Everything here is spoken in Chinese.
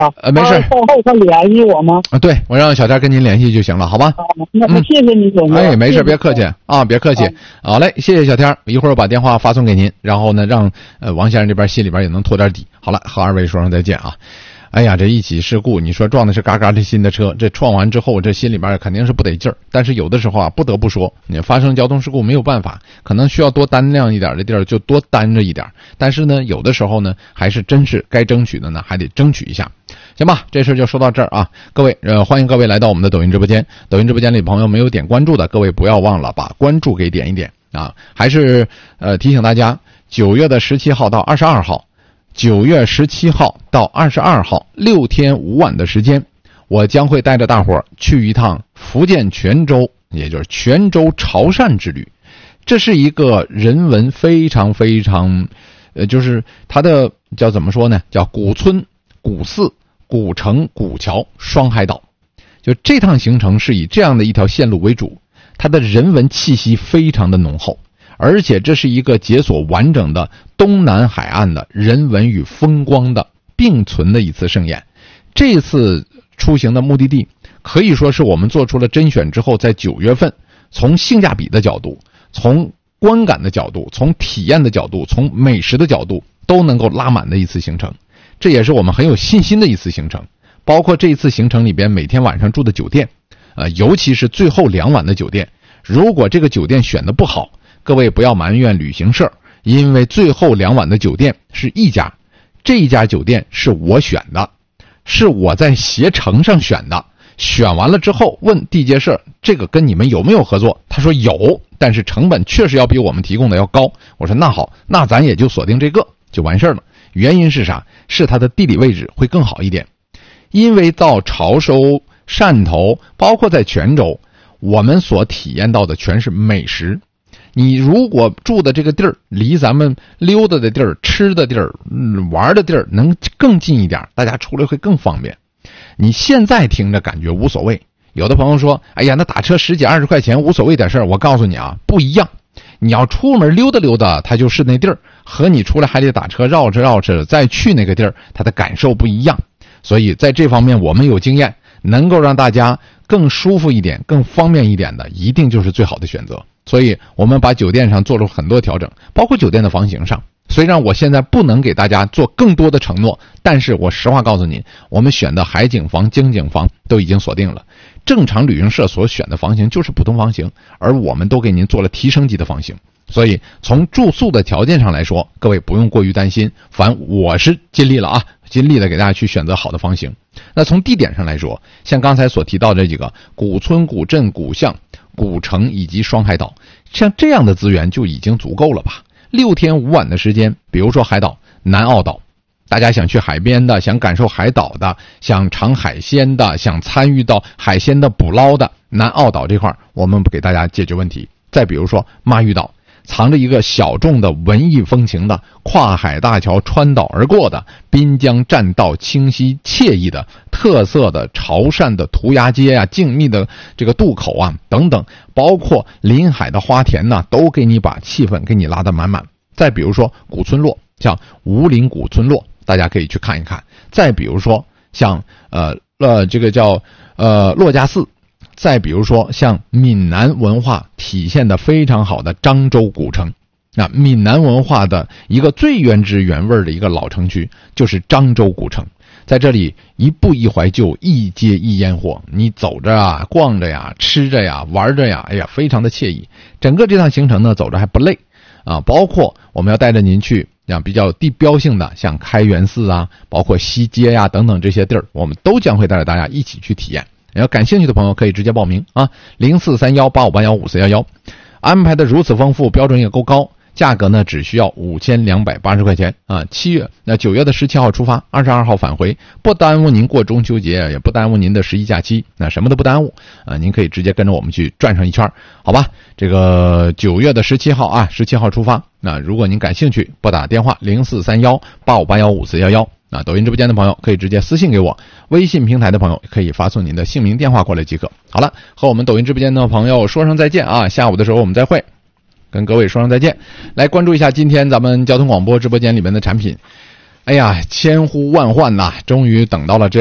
没事。 到后他联系我吗？ 对，我让小天跟您联系就行了，好吧？ 那谢谢你，总哥。 没事，别客气啊，别客气。好嘞，谢谢小天，一会儿我把电话发送给您，然后呢，让王先生这边心里边也能托点底。好了，和二位说声再见啊。哎呀，这一起事故，你说撞的是嘎嘎的新的车，这撞完之后，这心里边肯定是不得劲儿。但是有的时候啊，不得不说，你发生交通事故没有办法，可能需要多担量一点的地儿就多担着一点。但是呢，有的时候呢，还是真是该争取的呢，还得争取一下。行吧，这事就说到这儿啊。各位，欢迎各位来到我们的抖音直播间。抖音直播间里朋友没有点关注的，各位不要忘了把关注给点一点啊。还是提醒大家，9月17号到22号。9月17号到22号6天5晚的时间，我将会带着大伙儿去一趟福建泉州，也就是泉州潮汕之旅。这是一个人文非常非常，就是它的叫怎么说呢？叫古村、古寺、古城、古桥双海岛。就这趟行程是以这样的一条线路为主，它的人文气息非常的浓厚。而且这是一个解锁完整的东南海岸的人文与风光的并存的一次盛宴。这次出行的目的地可以说是我们做出了甄选之后，在9月份从性价比的角度、从观感的角度、从体验的角度、从美食的角度都能够拉满的一次行程。这也是我们很有信心的一次行程。包括这一次行程里边每天晚上住的酒店，尤其是最后2晚的酒店，如果这个酒店选的不好，各位不要埋怨旅行社，因为最后2晚的酒店是一家，这一家酒店是我选的，是我在携程上选的。选完了之后问地接社，这个跟你们有没有合作？他说有，但是成本确实要比我们提供的要高。我说那好，那咱也就锁定这个就完事儿了。原因是啥？是它的地理位置会更好一点。因为到潮州、汕头，包括在泉州，我们所体验到的全是美食。你如果住的这个地儿离咱们溜达的地儿、吃的地儿、玩的地儿能更近一点，大家出来会更方便。你现在听着感觉无所谓，有的朋友说哎呀，那打车10几20块钱无所谓点事儿。我告诉你啊，不一样。你要出门溜达溜达，它就是那地儿，和你出来还得打车绕着再去那个地儿，它的感受不一样。所以在这方面我们有经验，能够让大家更舒服一点、更方便一点的，一定就是最好的选择。所以我们把酒店上做了很多调整，包括酒店的房型上。虽然我现在不能给大家做更多的承诺，但是我实话告诉您，我们选的海景房、经景房都已经锁定了。正常旅行社所选的房型就是普通房型，而我们都给您做了提升级的房型。所以从住宿的条件上来说，各位不用过于担心，我是尽力了啊，尽力的给大家去选择好的房型。那从地点上来说，像刚才所提到的这几个古村、古镇、古巷、古城以及双海岛，像这样的资源就已经足够了吧？6天5晚的时间，比如说海岛南澳岛，大家想去海边的，想感受海岛的，想尝海鲜的，想参与到海鲜的捕捞的，南澳岛这块我们给大家解决问题。再比如说马屿岛，藏着一个小众的文艺风情的跨海大桥穿岛而过的滨江栈道，清晰惬意的特色的潮汕的涂鸦街啊，静谧的这个渡口啊等等，包括临海的花田呐，都给你把气氛给你拉得满满。再比如说古村落，像五岭古村落，大家可以去看一看。再比如说像这个叫珞珈寺。再比如说像闽南文化体现的非常好的漳州古城，闽南文化的一个最原汁原味的一个老城区就是漳州古城。在这里一步一怀旧，一街一烟火，你走着啊，逛着呀，吃着呀，玩着呀，哎呀，非常的惬意。整个这趟行程呢，走着还不累啊。包括我们要带着您去比较地标性的，像开元寺啊，包括西街呀等等这些地儿，我们都将会带着大家一起去体验。要感兴趣的朋友可以直接报名啊，043185815411，安排的如此丰富，标准也够高，价格呢只需要5280块钱啊。9月的17号出发，22号返回，不耽误您过中秋节，也不耽误您的11假期，那什么都不耽误啊。您可以直接跟着我们去转上一圈，好吧？这个9月的17号啊，17号出发。那如果您感兴趣，拨打电话043185815411。抖音直播间的朋友可以直接私信给我，微信平台的朋友可以发送您的姓名电话过来即可。好了，和我们抖音直播间的朋友说声再见啊，下午的时候我们再会，跟各位说声再见。来关注一下今天咱们交通广播直播间里面的产品。 哎呀，千呼万唤呐，终于等到了这